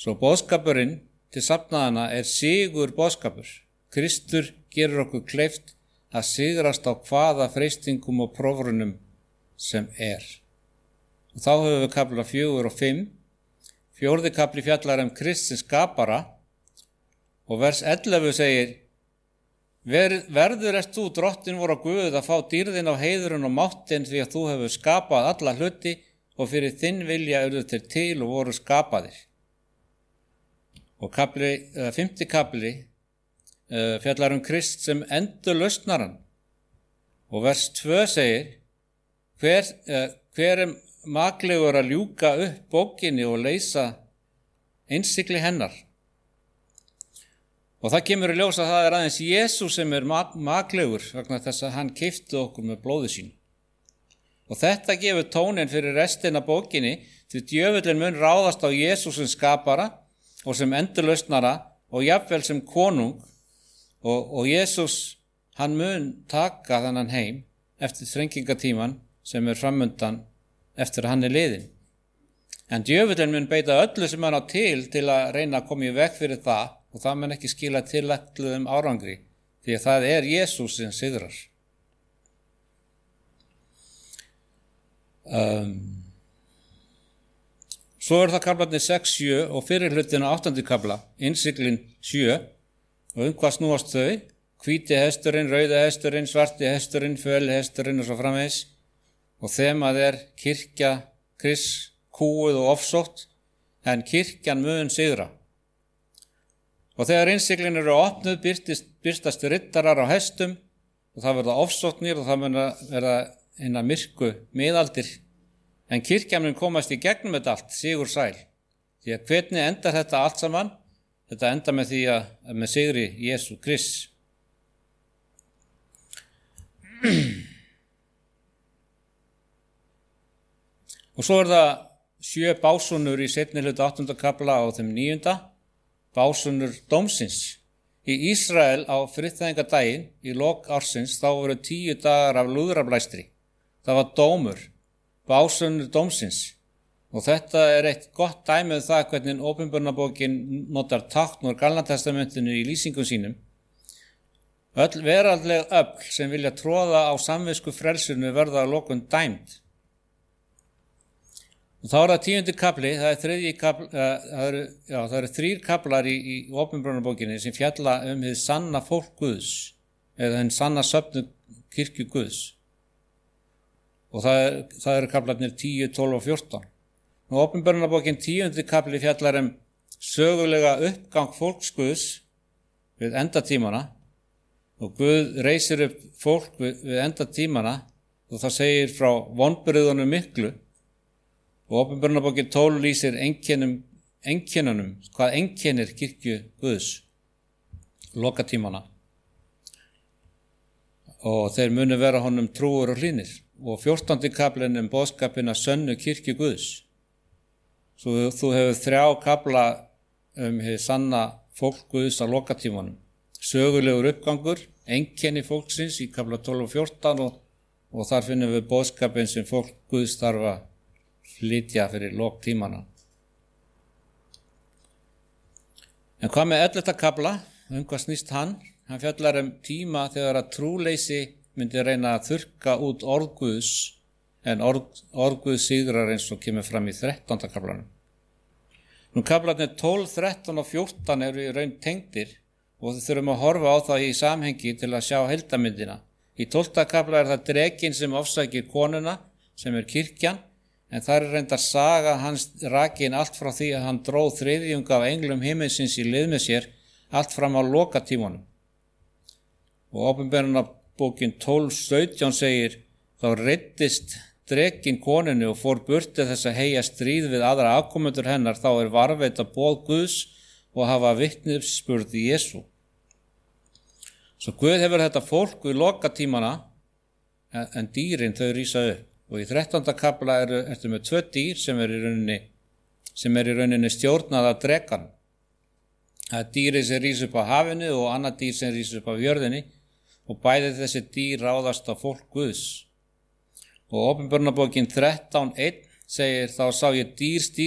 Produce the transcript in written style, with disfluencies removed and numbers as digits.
Svo boðskapurinn til safnaðana sigur boðskapur. Kristur gerur okkur kleift að sigrast á hvaða freistingum og prófrunum sem Og þá höfum við kafla 4 og 5. 4. kafli fjallar Krist sem skapara og vers 11 segir: Verður ert þú, drottin vor á Guð, að fá dýrðin á heiðurinn og máttin, því að þú hefur skapað alla hluti og fyrir þinn vilja urðu þeir til og voru skapaðir. Og 5. kafli fjallar Krist sem endurlausnaran og vers 2 segir: Hver maklegur að ljúka upp bókinni og leysa innsigli hennar. Og það kemur í ljós að það aðeins Jesús sem maklegur vegna þess að hann keypti okkur með blóði sínu. Og þetta gefur tónin fyrir restina bókinni, því djöfullinn mun ráðast á Jesús sem skapara og sem endurlausnara og jafnvel sem konung, og Jesús hann mun taka þennan heim eftir þrengingatíman sem framundan eftir að hann liðinn. En djöfullinn mun beita öllu sem hann á til að reyna að koma í veg fyrir það, og það mun ekki skila tilætluðum árangri, því að það Jesús sem sigrar. Svo það kaflarnir 6, 7 og fyrir hlutin á 8. kafla, innsiglin 7, og hvað snúast þau? Hvíti hesturinn, rauði hesturinn, svarti hesturinn, föli hesturinn og svo framvegis. Og þemað kirkja, Krists, kúuð og ofsótt, en kirkjan mun sigra. Og þegar innsiglin eru opnuð birtast rittarar á hestum og það verða ofsóknir og það mun verða hinna myrku miðaldir. En kirkjan mun komast í gegnum þetta allt, sigur sæl. Því að hvernig endar þetta allt saman? Þetta endar með því að með sigri Jesú Krists. Og svo það 7 básúnur í seinni hluta 8. kafla og þeim 9. Básúnur dómsins. Í Ísrael á friðþægingadaginn í lok ársins þá voru 10 dagar af lúðrablæstri. Það var dómur, básúnur dómsins. Og þetta eitt gott dæmi það hvernig Opinberunarbókin notar tákn úr Gamla testamentinu í lýsingum sínum. Öll veraldleg öfl sem vilja tróða á samvisku frelsinu verða að lokum dæmd. Og þá það 10. kafli, það eru 3 kaflar í Opinberunarbókinni sem fjalla hið sanna fólk Guðs, eða hinn sanna söfnu kirkju Guðs. Og það eru kaflarnir 10, 12 og 14. Og Opinberunarbókin 10. kafli fjallar sögulega uppgang fólks Guðs við endatímana, og Guð reisir upp fólk við endatímana, og það segir frá vonbrigðunum miklu. Og Opinberunarbókin 12 lýsir einkennunum, hvað einkennir kirkju Guðs, lokatímana. Og þeir munu vera honum trúur og hlýnir. Og 14. kaflinn boðskapinn að sönnu kirkju Guðs. Svo þú hefur 3 kafla hið sanna fólk Guðs á lokatímanum. Sögulegur uppgangur, einkenni fólksins í kafla 12 og 14 og þar finnum við boðskapinn sem fólk Guðs þarf að flytja fyrir loktímana. En hvað með 11. kafla? Hvað snýst hann? Hann fjallar tíma þegar að trúleysi myndi reyna að þurrka út orð Guðs, en orð Guðs sigrar eins og kemur fram í 13. kaflanum. Nú kaflarnir 12, 13 og 14 eru í raun tengdir og þið þurfum að horfa á það í samhengi til að sjá heildarmyndina. Í 12. kafla það drekinn sem ofsækir konuna, sem kirkjan, en það reyndar saga hans rakin allt frá því að hann dróð 3. af englum himinsins í lið með sér, allt fram á lokatímanum. Og Opinberunarbókin 12:17 segir: Þá reiddist drekinn konunni og fór burti þess að heyja stríð við aðra afkomendur hennar, þá varðveita boð Guðs og hafa vitnisburð í Jesú. Svo Guð hefur þetta fólk við lokatímana, en dýrin þau rísa upp. Og í 13. kafla ertu með 2 dýr sem í rauninni stjórnað af drekann. Það dýrið sem rís upp á hafinu og annað dýr sem rís upp á jörðinni, og bæði þessi dýr ráðast á fólk Guðs. Og Opinberunarbókin 13:1 segir: Þá sá ég dýr stíga